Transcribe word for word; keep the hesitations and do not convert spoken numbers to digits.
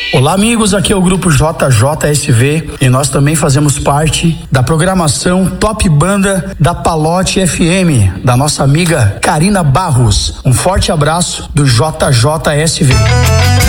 Olá amigos, aqui é o grupo J J S V e nós também fazemos parte da programação Top Banda da Palote F M, da nossa amiga Karina Barros. Um forte abraço do J J S V.